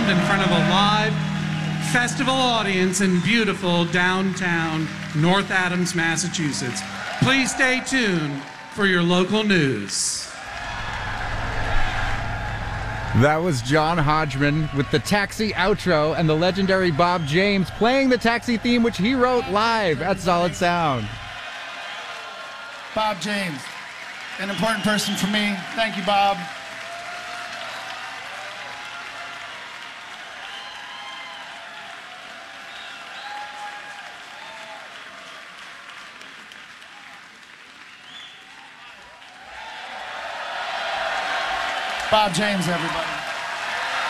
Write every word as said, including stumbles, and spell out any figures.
filmed in front of a live festival audience in beautiful downtown North Adams, Massachusetts. Please stay tuned for your local news. That was John Hodgman with the Taxi outro and the legendary Bob James playing the Taxi theme, which he wrote live at Solid Sound. Bob James, an important person for me. Thank you, Bob. Bob James, everybody.